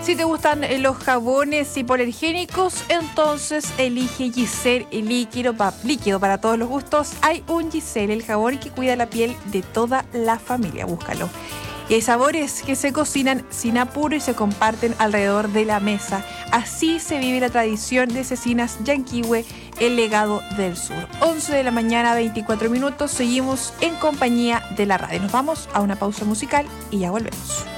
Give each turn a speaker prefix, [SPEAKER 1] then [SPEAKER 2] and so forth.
[SPEAKER 1] Si te gustan los jabones hipoalergénicos, entonces elige Giselle líquido para todos los gustos. Hay un Giselle, el jabón que cuida la piel de toda la familia. Búscalo. Y hay sabores que se cocinan sin apuro y se comparten alrededor de la mesa. Así se vive la tradición de Cecinas Yanquihue, el legado del sur. 11 de la mañana, 24 minutos. Seguimos en compañía de la radio. Nos vamos a una pausa musical y ya volvemos.